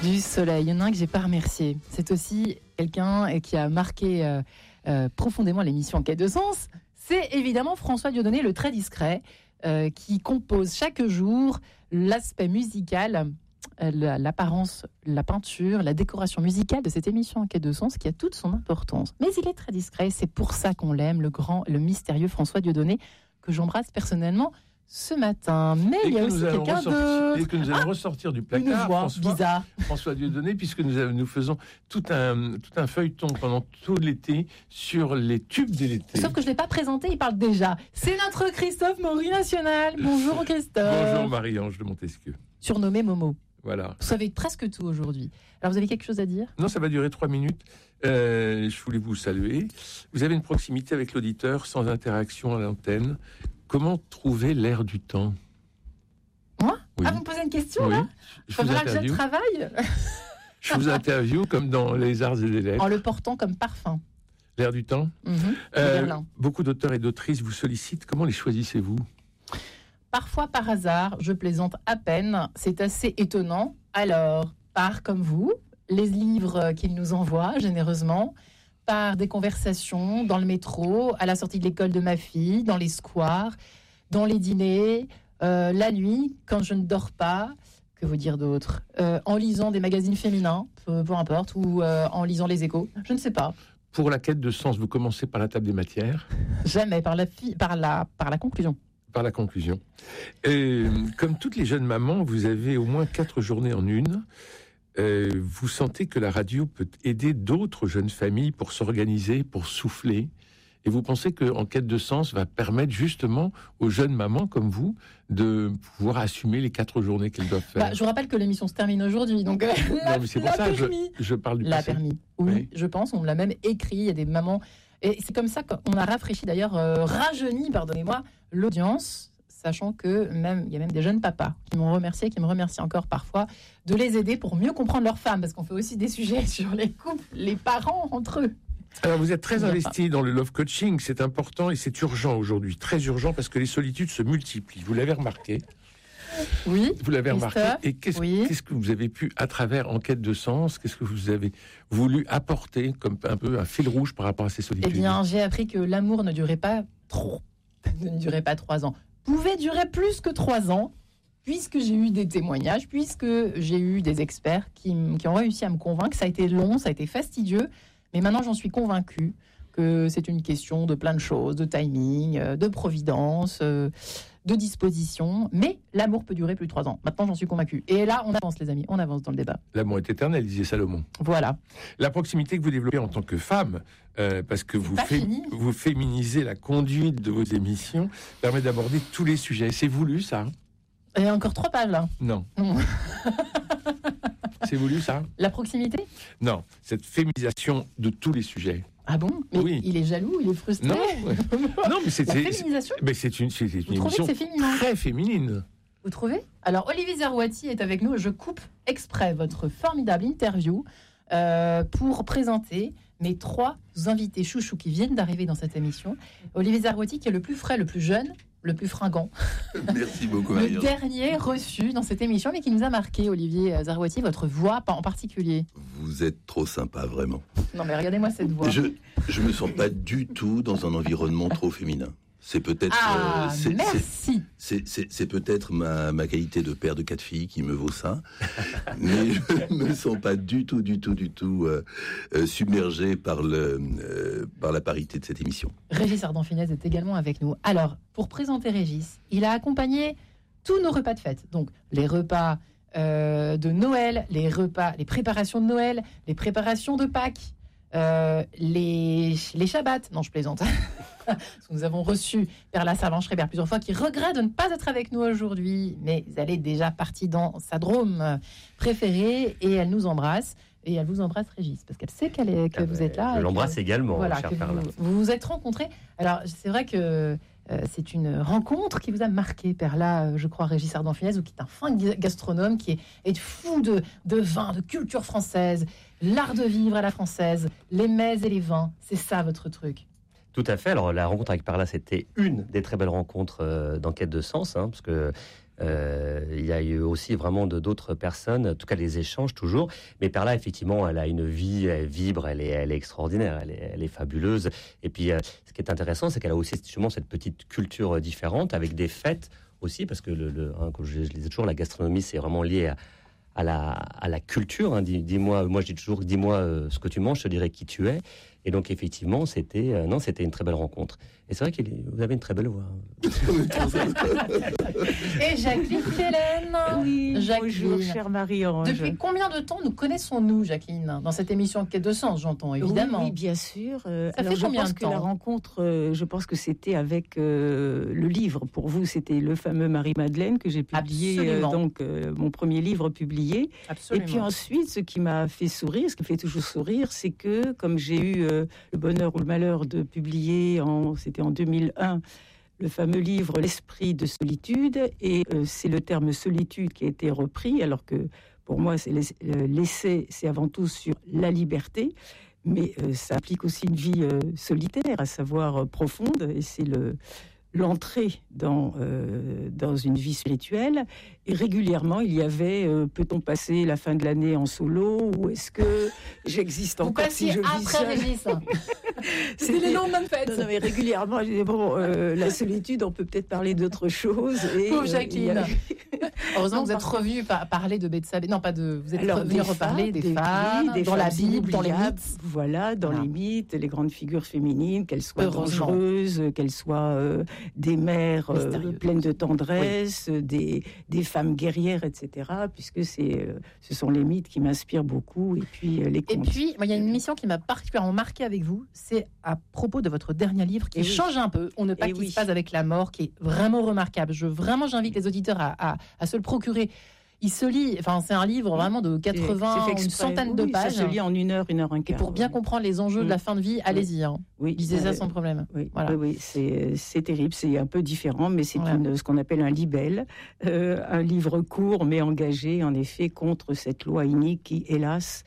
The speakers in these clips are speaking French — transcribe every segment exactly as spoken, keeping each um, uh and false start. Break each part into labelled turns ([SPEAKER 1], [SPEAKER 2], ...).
[SPEAKER 1] du soleil. Il y en a un que j'ai pas remercié. C'est aussi quelqu'un qui a marqué euh, euh, profondément l'émission En quête de sens. C'est évidemment François Dieudonné, le très discret, euh, qui compose chaque jour l'aspect musical, euh, l'apparence, la peinture, la décoration musicale de cette émission En quête de sens, qui a toute son importance. Mais il est très discret. C'est pour ça qu'on l'aime, le grand, le mystérieux François Dieudonné, que j'embrasse personnellement ce matin. Mais et il y a aussi quelqu'un d'autre.
[SPEAKER 2] Et que nous allons ah, ressortir du placard, François,
[SPEAKER 1] bizarre.
[SPEAKER 2] François Dieudonné, puisque nous, nous faisons tout un, tout un feuilleton pendant tout l'été sur les tubes de l'été.
[SPEAKER 1] Sauf que je ne l'ai pas présenté, il parle déjà. C'est notre Christophe Maury National. Bonjour Christophe.
[SPEAKER 2] Bonjour Marie-Ange de Montesquieu.
[SPEAKER 1] Surnommé Momo.
[SPEAKER 2] Voilà.
[SPEAKER 1] Vous savez presque tout aujourd'hui. Alors vous avez quelque chose à dire ?
[SPEAKER 2] Non, ça va durer trois minutes. Euh, je voulais vous saluer. Vous avez une proximité avec l'auditeur sans interaction à l'antenne. Comment trouver l'air du temps ?
[SPEAKER 1] Moi ?
[SPEAKER 2] Oui.
[SPEAKER 1] Ah, vous me posez une question,
[SPEAKER 2] oui.
[SPEAKER 1] là ?
[SPEAKER 2] Je
[SPEAKER 1] faut
[SPEAKER 2] vous
[SPEAKER 1] falloir que je
[SPEAKER 2] interview.
[SPEAKER 1] travaille.
[SPEAKER 2] Je vous interview comme dans Les Arts et les Lettres.
[SPEAKER 1] En le portant comme parfum.
[SPEAKER 2] L'air du temps ?
[SPEAKER 1] Mmh.
[SPEAKER 2] euh, Beaucoup d'auteurs et d'autrices vous sollicitent. Comment les choisissez-vous ?
[SPEAKER 1] Parfois par hasard, je plaisante à peine. C'est assez étonnant. Alors, par comme vous, les livres qu'ils nous envoient généreusement, par des conversations dans le métro, à la sortie de l'école de ma fille, dans les squares, dans les dîners, euh, la nuit, quand je ne dors pas, que vous dire d'autre, euh, en lisant des magazines féminins, peu, peu importe, ou euh, en lisant les Échos, je ne sais pas.
[SPEAKER 2] Pour la quête de sens, vous commencez par la table des matières ?
[SPEAKER 1] Jamais, par la, fi- par la, par la conclusion.
[SPEAKER 2] Par la conclusion. Et, comme toutes les jeunes mamans, vous avez au moins quatre journées en une. Euh, vous sentez que la radio peut aider d'autres jeunes familles pour s'organiser, pour souffler, et vous pensez que En quête de sens va permettre justement aux jeunes mamans comme vous de pouvoir assumer les quatre journées qu'elles doivent faire.
[SPEAKER 1] Bah, je vous rappelle que l'émission se termine aujourd'hui, donc euh,
[SPEAKER 2] non, mais c'est pour ça que je, je parle du
[SPEAKER 1] l'a
[SPEAKER 2] passé.
[SPEAKER 1] permis. Oui,
[SPEAKER 2] oui,
[SPEAKER 1] je pense. On me l'a même écrit. Il y a des mamans, et c'est comme ça qu'on a rafraîchi d'ailleurs, euh, rajeuni, pardonnez-moi, l'audience. Sachant que même il y a même des jeunes papas qui m'ont remercié, qui me remercient encore parfois, de les aider pour mieux comprendre leurs femmes, parce qu'on fait aussi des sujets sur les couples, les parents entre eux.
[SPEAKER 2] Alors vous êtes très investi dans le love coaching, c'est important et c'est urgent aujourd'hui, très urgent parce que les solitudes se multiplient. Vous l'avez remarqué ?
[SPEAKER 1] Oui.
[SPEAKER 2] Vous l'avez
[SPEAKER 1] Christophe,
[SPEAKER 2] remarqué. Et qu'est-ce,
[SPEAKER 1] oui.
[SPEAKER 2] qu'est-ce que vous avez pu, à travers En quête de sens, qu'est-ce que vous avez voulu apporter comme un peu un fil rouge par rapport à ces solitudes ?
[SPEAKER 1] Eh bien, j'ai appris que l'amour ne durait pas trop, ne durait pas trois ans. Pouvait durer plus que trois ans, puisque j'ai eu des témoignages, puisque j'ai eu des experts qui, qui ont réussi à me convaincre. Ça a été long, ça a été fastidieux, mais maintenant j'en suis convaincue que c'est une question de plein de choses, de timing, de providence, de disposition, mais l'amour peut durer plus de trois ans. Maintenant j'en suis convaincue. Et là, on avance les amis, on avance dans le débat.
[SPEAKER 2] L'amour est éternel, disait Salomon.
[SPEAKER 1] Voilà.
[SPEAKER 2] La proximité que vous développez en tant que femme, euh, parce que vous, fé- vous féminisez la conduite de vos émissions, permet d'aborder tous les sujets. C'est voulu, ça ?
[SPEAKER 1] Il y a encore trois pages, là.
[SPEAKER 2] Non. C'est voulu, ça ?
[SPEAKER 1] La proximité ?
[SPEAKER 2] Non, cette féminisation de tous les sujets.
[SPEAKER 1] Ah bon ? Mais
[SPEAKER 2] oui.
[SPEAKER 1] Il est jaloux, il est frustré.
[SPEAKER 2] Non, non mais c'est,
[SPEAKER 1] la
[SPEAKER 2] c'est,
[SPEAKER 1] féminisation
[SPEAKER 2] c'est, mais c'est une, c'est, c'est une
[SPEAKER 1] Vous
[SPEAKER 2] émission
[SPEAKER 1] trouvez que c'est féminin ?
[SPEAKER 2] Très féminine.
[SPEAKER 1] Vous trouvez ? Alors, Olivier Zarouati est avec nous. Je coupe exprès votre formidable interview euh, pour présenter mes trois invités chouchous qui viennent d'arriver dans cette émission. Olivier Zarouati, qui est le plus frais, le plus jeune, le plus fringant.
[SPEAKER 3] Merci beaucoup,
[SPEAKER 1] Le
[SPEAKER 3] Marie-Ange.
[SPEAKER 1] dernier reçu dans cette émission, mais qui nous a marqué, Olivier Zarouati, votre voix en particulier.
[SPEAKER 3] Vous êtes trop sympa, vraiment.
[SPEAKER 1] Non, mais regardez-moi cette voix.
[SPEAKER 3] Je je me sens pas du tout dans un environnement trop féminin. C'est peut-être.
[SPEAKER 1] Ah,
[SPEAKER 3] euh, c'est,
[SPEAKER 1] merci.
[SPEAKER 3] C'est, c'est, c'est peut-être ma, ma qualité de père de quatre filles qui me vaut ça, mais je ne me sens pas du tout, du tout, du tout euh, euh, submergé par le euh, par la parité de cette émission.
[SPEAKER 1] Régis Ardan-Finez est également avec nous. Alors, pour présenter Régis, il a accompagné tous nos repas de fête. Donc, les repas euh, de Noël, les repas, les préparations de Noël, les préparations de Pâques, euh, les, les Shabbats. Non, je plaisante. Parce que nous avons reçu Perla Servan-Schreiber plusieurs fois, qui regrette de ne pas être avec nous aujourd'hui, mais elle est déjà partie dans sa Drôme préférée et elle nous embrasse. Et elle vous embrasse, Régis, parce qu'elle sait qu'elle est, que
[SPEAKER 4] ah
[SPEAKER 1] vous
[SPEAKER 4] ben,
[SPEAKER 1] êtes là.
[SPEAKER 4] Je l'embrasse
[SPEAKER 1] que,
[SPEAKER 4] également,
[SPEAKER 1] voilà,
[SPEAKER 4] cher
[SPEAKER 1] que
[SPEAKER 4] Perla.
[SPEAKER 1] vous, vous vous êtes rencontrés. Alors, c'est vrai que euh, c'est une rencontre qui vous a marqué, Perla, euh, je crois, Régis Ardan-Finez, qui est un fin gastronome, qui est, est fou de, de vin, de culture française, l'art de vivre à la française, les mets et les vins. C'est ça, votre truc.
[SPEAKER 4] Tout à fait. Alors, la rencontre avec Perla, c'était une des très belles rencontres euh, d'Enquête de Sens, hein, parce que Euh, il y a eu aussi vraiment de, d'autres personnes, en tout cas des échanges toujours. Mais Perla, effectivement, elle a une vie, elle vibre, elle est, elle est extraordinaire, elle est, elle est fabuleuse. Et puis, euh, ce qui est intéressant, c'est qu'elle a aussi justement cette petite culture différente avec des fêtes aussi, parce que le, le, hein, comme je, je disais toujours, la gastronomie, c'est vraiment lié à, à, la, à la culture. Hein. Dis, dis-moi, moi je dis toujours, dis-moi euh, ce que tu manges, je te dirai qui tu es. Et donc effectivement, c'était euh, non, c'était une très belle rencontre. Et c'est vrai que vous avez une très belle voix.
[SPEAKER 1] Et Jacqueline Hélène.
[SPEAKER 5] Oui,
[SPEAKER 1] Jacqueline.
[SPEAKER 5] bonjour, chère Marie-Ange.
[SPEAKER 1] Depuis combien de temps nous connaissons-nous, Jacqueline, dans cette émission Quête de Sens, j'entends, évidemment.
[SPEAKER 5] Oui, oui, bien sûr. Euh,
[SPEAKER 1] Ça
[SPEAKER 5] alors,
[SPEAKER 1] fait
[SPEAKER 5] je
[SPEAKER 1] combien
[SPEAKER 5] pense
[SPEAKER 1] de
[SPEAKER 5] que
[SPEAKER 1] temps
[SPEAKER 5] la rencontre, euh, je pense que c'était avec euh, le livre. Pour vous, c'était le fameux Marie-Madeleine que j'ai publié, euh, donc euh, mon premier livre publié.
[SPEAKER 1] Absolument.
[SPEAKER 5] Et puis ensuite, ce qui m'a fait sourire, ce qui me fait toujours sourire, c'est que comme j'ai eu euh, le bonheur ou le malheur de publier, en, c'était en deux mille un, le fameux livre L'esprit de solitude, et euh, c'est le terme solitude qui a été repris, alors que pour moi, c'est l'essai, c'est avant tout sur la liberté, mais euh, ça implique aussi une vie euh, solitaire, à savoir euh, profonde, et c'est le l'entrée dans, euh, dans une vie spirituelle. Et régulièrement, il y avait euh, peut-on passer la fin de l'année en solo, ou est-ce que j'existe
[SPEAKER 1] Vous
[SPEAKER 5] encore si je vis
[SPEAKER 1] après
[SPEAKER 5] seule?
[SPEAKER 1] Régis. C'était les lendemains de fête.
[SPEAKER 5] Non, non, mais régulièrement, je disais, bon, euh, la solitude, on peut peut-être parler d'autre chose. Et,
[SPEAKER 1] Pauvre
[SPEAKER 5] euh,
[SPEAKER 1] Jacqueline.
[SPEAKER 5] il y a-
[SPEAKER 1] Heureusement
[SPEAKER 5] Non,
[SPEAKER 1] que vous êtes
[SPEAKER 5] par-
[SPEAKER 1] revue par, parler de Bethsabée. Non, pas de. Vous êtes
[SPEAKER 5] Alors,
[SPEAKER 1] revenu
[SPEAKER 5] des
[SPEAKER 1] reparler
[SPEAKER 5] femmes,
[SPEAKER 1] des,
[SPEAKER 5] des-
[SPEAKER 1] femmes,
[SPEAKER 5] oui, des
[SPEAKER 1] dans
[SPEAKER 5] femmes
[SPEAKER 1] la Bible, dans les
[SPEAKER 5] inoubliables.
[SPEAKER 1] mythes.
[SPEAKER 5] Voilà, dans
[SPEAKER 1] Voilà.
[SPEAKER 5] les mythes, les grandes figures féminines, qu'elles soient
[SPEAKER 1] Heureusement.
[SPEAKER 5] dangereuses, qu'elles soient euh, des mères euh,
[SPEAKER 1] Mystérieuses.
[SPEAKER 5] pleines de tendresse, des, des femmes guerrières, et cetera. Puisque c'est, euh, ce sont les mythes qui m'inspirent beaucoup, et puis euh, les
[SPEAKER 1] Et
[SPEAKER 5] contes.
[SPEAKER 1] puis, moi, il y a une mission qui m'a particulièrement marquée avec vous. C'est à propos de votre dernier livre qui
[SPEAKER 5] Eh oui.
[SPEAKER 1] change un peu. On ne pas
[SPEAKER 5] Eh
[SPEAKER 1] qui
[SPEAKER 5] oui.
[SPEAKER 1] se passe avec la mort, qui est vraiment remarquable. Je vraiment, j'invite les auditeurs à, à, à se le procurer. Il se lit. Enfin, c'est un livre vraiment de quatre-vingts,
[SPEAKER 5] C'est fait
[SPEAKER 1] une
[SPEAKER 5] exprès.
[SPEAKER 1] centaine
[SPEAKER 5] Oui,
[SPEAKER 1] de
[SPEAKER 5] oui,
[SPEAKER 1] pages.
[SPEAKER 5] Ça se lit en une heure, une heure un
[SPEAKER 1] Et
[SPEAKER 5] quart.
[SPEAKER 1] pour bien
[SPEAKER 5] oui.
[SPEAKER 1] comprendre les enjeux de
[SPEAKER 5] Mm.
[SPEAKER 1] la fin de vie, allez-y. Hein.
[SPEAKER 5] Oui,
[SPEAKER 1] Lisez ça
[SPEAKER 5] euh,
[SPEAKER 1] sans problème.
[SPEAKER 5] Oui,
[SPEAKER 1] Voilà.
[SPEAKER 5] oui, oui, c'est, c'est terrible, c'est un peu différent, mais c'est
[SPEAKER 1] Voilà.
[SPEAKER 5] une, ce qu'on appelle un libelle, euh, un livre court mais engagé, en effet, contre cette loi inique qui, hélas,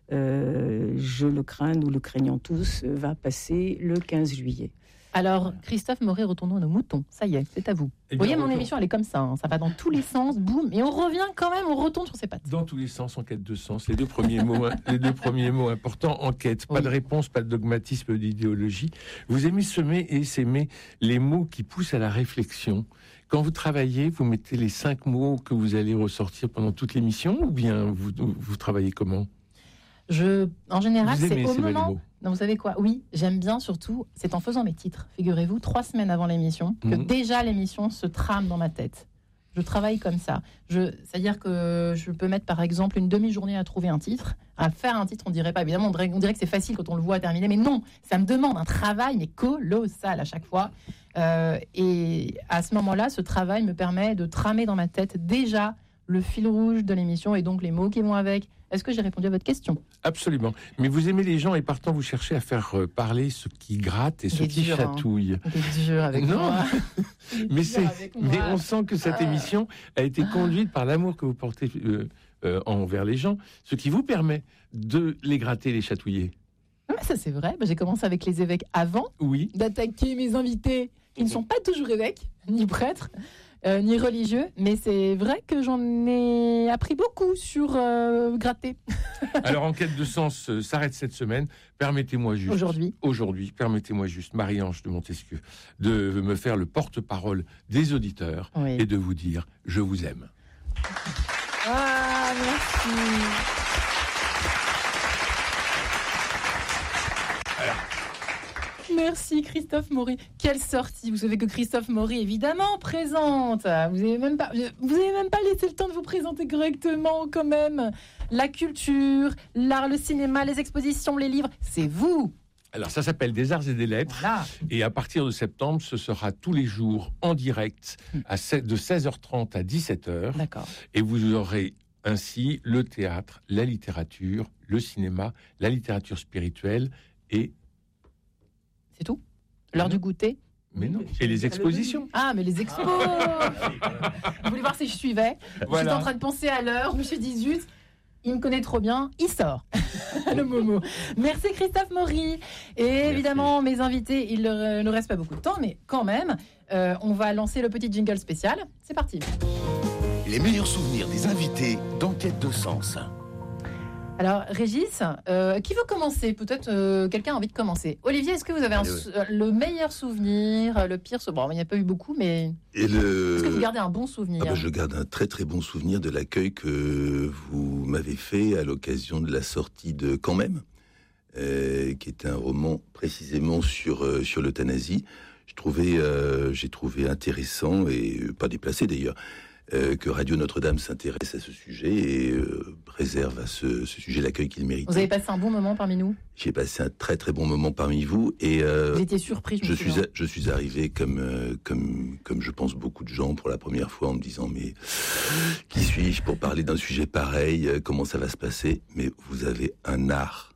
[SPEAKER 5] euh, je le crains, nous le craignons tous, euh, va passer le quinze juillet.
[SPEAKER 1] Alors, Christophe Maury, retournons à nos moutons. Ça y est, c'est à vous.
[SPEAKER 2] Eh
[SPEAKER 1] Vous voyez,
[SPEAKER 2] bien,
[SPEAKER 1] mon
[SPEAKER 2] retour-
[SPEAKER 1] émission, elle est comme ça. Hein. Ça va dans tous les sens, boum. Et on revient quand même, on retourne sur ses pattes.
[SPEAKER 2] Dans tous les sens, en quête de sens. Les deux premiers mots, les deux premiers mots importants, enquête. Pas
[SPEAKER 1] Oui.
[SPEAKER 2] de réponse, pas de dogmatisme, d'idéologie. Vous aimez semer et s'aimer les mots qui poussent à la réflexion. Quand vous travaillez, vous mettez les cinq mots que vous allez ressortir pendant toute l'émission, ou bien vous, vous travaillez comment?
[SPEAKER 1] Je, en général,
[SPEAKER 2] Vous
[SPEAKER 1] c'est
[SPEAKER 2] aimez
[SPEAKER 1] au
[SPEAKER 2] ces belles
[SPEAKER 1] moment.
[SPEAKER 2] mots.
[SPEAKER 1] Non, vous savez quoi? Oui, j'aime bien surtout. C'est en faisant mes titres. Figurez-vous, trois semaines avant l'émission, que
[SPEAKER 2] Mhm.
[SPEAKER 1] déjà l'émission se trame dans ma tête. Je travaille comme ça. Je, c'est-à-dire que je peux mettre par exemple une demi-journée à trouver un titre, à faire un titre. On dirait pas, évidemment, on dirait, on dirait que c'est facile quand on le voit terminer, mais non, ça me demande un travail mais colossal à chaque fois. Euh, et à ce moment-là, ce travail me permet de tramer dans ma tête déjà le fil rouge de l'émission et donc les mots qui vont avec. Est-ce que j'ai répondu à votre question?
[SPEAKER 2] Absolument. Mais vous aimez les gens et partant, vous cherchez à faire euh, parler ce qui gratte et ce
[SPEAKER 1] Il est
[SPEAKER 2] qui
[SPEAKER 1] dur, hein.
[SPEAKER 2] chatouille.
[SPEAKER 1] T'es dur avec
[SPEAKER 2] Non.
[SPEAKER 1] moi.
[SPEAKER 2] Mais,
[SPEAKER 1] dur
[SPEAKER 2] c'est,
[SPEAKER 1] avec moi.
[SPEAKER 2] mais on sent que cette
[SPEAKER 1] Ah.
[SPEAKER 2] émission a été conduite par l'amour que vous portez euh, euh, envers les gens, ce qui vous permet de les gratter, les chatouiller.
[SPEAKER 1] Ouais, ça c'est vrai. Bah, j'ai commencé avec les évêques avant
[SPEAKER 2] Oui.
[SPEAKER 1] d'attaquer mes invités. Ils ne sont pas toujours évêques, ni prêtres, euh, ni religieux, mais c'est vrai que j'en ai appris beaucoup sur euh, gratter
[SPEAKER 2] Alors, Enquête de sens euh, s'arrête cette semaine. Permettez-moi juste...
[SPEAKER 1] aujourd'hui.
[SPEAKER 2] Aujourd'hui, permettez-moi juste, Marie-Ange de Montesquieu, de me faire le porte-parole des auditeurs
[SPEAKER 1] Oui.
[SPEAKER 2] et de vous dire « Je vous aime ».
[SPEAKER 1] Ah, merci. Merci Christophe Maury. Quelle sortie! Vous savez que Christophe Maury, évidemment, présente. Vous n'avez même pas, vous avez même pas laissé le temps de vous présenter correctement, quand même. La culture, l'art, le cinéma, les expositions, les livres, c'est vous.
[SPEAKER 2] Alors, ça s'appelle Des Arts et des Lettres.
[SPEAKER 1] Voilà.
[SPEAKER 2] Et à partir de septembre, ce sera tous les jours en direct à sept de seize heures trente à dix-sept heures.
[SPEAKER 1] D'accord.
[SPEAKER 2] Et vous aurez ainsi le théâtre, la littérature, le cinéma, la littérature spirituelle et...
[SPEAKER 1] C'est tout? L'heure
[SPEAKER 2] Non.
[SPEAKER 1] du goûter?
[SPEAKER 2] Mais non. Et les expositions.
[SPEAKER 1] Ah, mais les expos. Vous voulez voir si je suivais?
[SPEAKER 2] Voilà.
[SPEAKER 1] J'étais en train de penser à l'heure. Je me suis dit, zut, il me connaît trop bien. Il sort. Le Momo. Merci Christophe Maury. Et évidemment, mes invités, il ne reste pas beaucoup de temps, mais quand même, euh, on va lancer le petit jingle spécial. C'est parti.
[SPEAKER 6] Les meilleurs souvenirs des invités d'Enquête de Sens.
[SPEAKER 1] Alors, Régis, euh, qui veut commencer ? Peut-être euh, quelqu'un a envie de commencer. Olivier, est-ce que vous avez un,
[SPEAKER 3] Allez,
[SPEAKER 1] euh, le meilleur souvenir, le pire souvenir ? Bon, il n'y a pas eu beaucoup, mais
[SPEAKER 3] Et le...
[SPEAKER 1] est-ce que vous gardez un bon souvenir ?
[SPEAKER 3] Ah bah, je garde un très très bon souvenir de l'accueil que vous m'avez fait à l'occasion de la sortie de Quand même, euh, qui est un roman précisément sur, euh, sur l'euthanasie. Je trouvais, euh, j'ai trouvé intéressant, et pas déplacé d'ailleurs, euh, que Radio Notre-Dame s'intéresse à ce sujet et euh, réserve à ce, ce sujet l'accueil qu'il mérite.
[SPEAKER 1] Vous avez passé un bon moment parmi nous ?
[SPEAKER 3] J'ai passé un très très bon moment parmi vous et euh,
[SPEAKER 1] Vous étiez surpris, je,
[SPEAKER 3] je
[SPEAKER 1] me
[SPEAKER 3] suis
[SPEAKER 1] souviens.
[SPEAKER 3] a- je suis arrivé comme euh, comme comme je pense beaucoup de gens pour la première fois en me disant mais qui suis-je pour parler d'un sujet pareil, euh, comment ça va se passer? Mais vous avez un art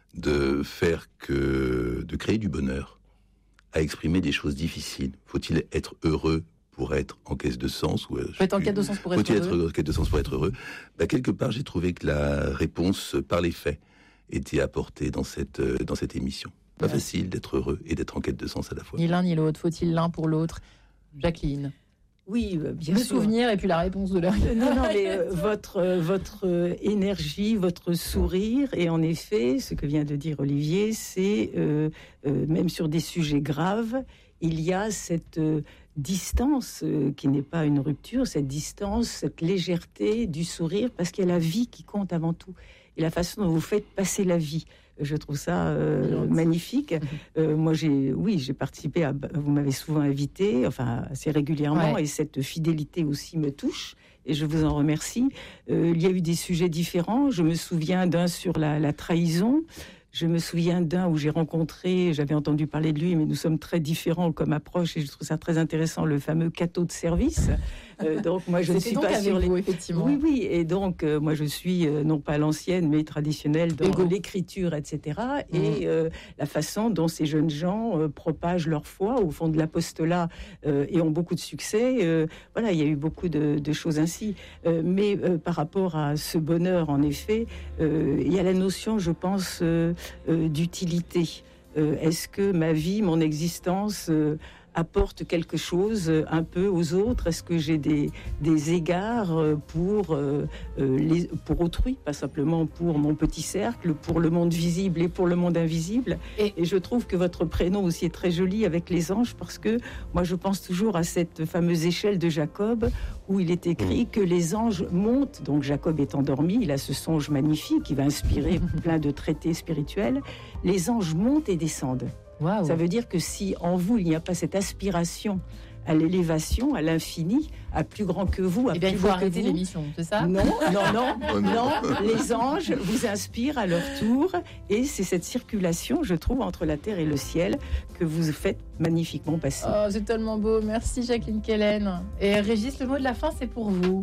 [SPEAKER 3] de faire que de créer du bonheur, à exprimer des choses difficiles. Faut-il être heureux pour être en quête de sens ou euh,
[SPEAKER 1] Faut être en quête de sens pour être
[SPEAKER 3] Faut-il être
[SPEAKER 1] heureux.
[SPEAKER 3] en quête de sens pour être heureux? Bah, quelque part, j'ai trouvé que la réponse par les faits était apportée dans cette, euh, dans cette émission. Pas
[SPEAKER 1] Ouais.
[SPEAKER 3] facile d'être heureux et d'être en quête de sens à la fois.
[SPEAKER 1] Ni l'un ni l'autre. Faut-il l'un pour l'autre ? Jacqueline.
[SPEAKER 5] Oui, euh, bien
[SPEAKER 1] Le
[SPEAKER 5] sûr.
[SPEAKER 1] souvenir et puis la réponse de l'heure.
[SPEAKER 5] Non, non, mais euh, votre, euh, votre euh, énergie, votre sourire, et en effet, ce que vient de dire Olivier, c'est euh, euh, même sur des sujets graves, il y a cette euh, distance euh, qui n'est pas une rupture, cette distance, cette légèreté du sourire, parce qu'il y a la vie qui compte avant tout, et la façon dont vous faites passer la vie. Je trouve ça euh, magnifique. Euh, moi, j'ai, oui, j'ai participé à. Vous m'avez souvent invité, enfin assez régulièrement,
[SPEAKER 1] Ouais.
[SPEAKER 5] et cette fidélité aussi me touche. Et je vous en remercie. Euh, il y a eu des sujets différents. Je me souviens d'un sur la, la trahison. Je me souviens d'un où j'ai rencontré, j'avais entendu parler de lui, mais nous sommes très différents comme approche, et je trouve ça très intéressant, le fameux cateau de service. Euh, donc moi, je ne
[SPEAKER 1] C'était
[SPEAKER 5] suis
[SPEAKER 1] donc
[SPEAKER 5] pas
[SPEAKER 1] avec
[SPEAKER 5] sur les.
[SPEAKER 1] vous, effectivement.
[SPEAKER 5] Oui, oui, et donc euh, moi je suis euh, non pas l'ancienne, mais traditionnelle dans
[SPEAKER 1] Égo.
[SPEAKER 5] l'écriture, et cetera.
[SPEAKER 1] Mmh.
[SPEAKER 5] Et euh, la façon dont ces jeunes gens euh, propagent leur foi au fond de l'apostolat euh, et ont beaucoup de succès. Euh, voilà, il y a eu beaucoup de, de choses ainsi. Euh, mais euh, par rapport à ce bonheur, en effet, euh, il y a la notion, je pense, euh, euh, d'utilité. Euh, est-ce que ma vie, mon existence euh, apporte quelque chose euh, un peu aux autres? Est-ce que j'ai des, des égards euh, pour, euh, euh, les, pour autrui, pas simplement pour mon petit cercle, pour le monde visible et pour le monde invisible?
[SPEAKER 1] Et-
[SPEAKER 5] Et, je trouve que votre prénom aussi est très joli avec les anges, parce que moi je pense toujours à cette fameuse échelle de Jacob où il est écrit que les anges montent. Donc Jacob est endormi, il a ce songe magnifique qui va inspirer plein de traités spirituels. Les anges montent et descendent.
[SPEAKER 1] Waouh.
[SPEAKER 5] Ça veut dire que si en vous, il n'y a pas cette aspiration à l'élévation, à l'infini, à plus grand que vous, à
[SPEAKER 1] Eh bien, il
[SPEAKER 5] plus
[SPEAKER 1] faut
[SPEAKER 5] beau que
[SPEAKER 1] arrêter
[SPEAKER 5] vous.
[SPEAKER 1] l'émission, c'est ça ?
[SPEAKER 5] Non, non, non,
[SPEAKER 3] Oh non.
[SPEAKER 5] non. Les anges vous inspirent à leur tour, et c'est cette circulation, je trouve, entre la terre et le ciel que vous faites magnifiquement passer.
[SPEAKER 1] Oh, c'est tellement beau. Merci, Jacqueline Kellen. Et Régis, le mot de la fin, c'est pour vous.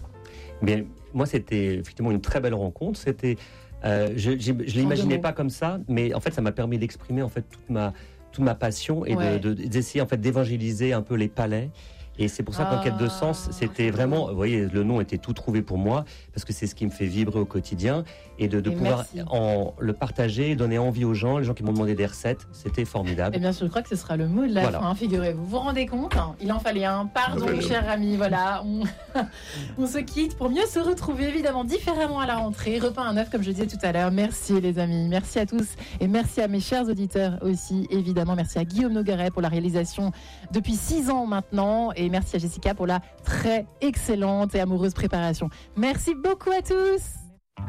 [SPEAKER 4] Mais moi, c'était effectivement une très belle rencontre. C'était, euh, je je, je l'imaginais
[SPEAKER 1] mots.
[SPEAKER 4] pas comme ça, mais en fait, ça m'a permis d'exprimer en fait toute ma toute ma passion et
[SPEAKER 1] Ouais.
[SPEAKER 4] de, de- d'essayer en fait d'évangéliser un peu les palais. Et c'est pour ça qu'en
[SPEAKER 1] Ah,
[SPEAKER 4] quête de sens, c'était
[SPEAKER 1] c'est
[SPEAKER 4] vraiment,
[SPEAKER 1] beau.
[SPEAKER 4] vous voyez, le nom était tout trouvé pour moi parce que c'est ce qui me fait vibrer au quotidien et de, de
[SPEAKER 1] Et
[SPEAKER 4] pouvoir
[SPEAKER 1] merci.
[SPEAKER 4] en, le partager, donner envie aux gens, les gens qui m'ont demandé des recettes, c'était formidable.
[SPEAKER 1] Eh bien, je crois que ce sera le mot de la
[SPEAKER 4] Voilà.
[SPEAKER 1] fin, figurez-vous. Vous vous rendez compte hein, il en fallait un. Pardon,
[SPEAKER 3] Ah, ouais.
[SPEAKER 1] cher ami. Voilà, on... on se quitte pour mieux se retrouver, évidemment, différemment à la rentrée. Repas à neuf, comme je disais tout à l'heure. Merci, les amis. Merci à tous. Et merci à mes chers auditeurs aussi, évidemment. Merci à Guillaume Nogueret pour la réalisation depuis six ans maintenant. Et merci à Jessica pour la très excellente et amoureuse préparation. Merci beaucoup à tous.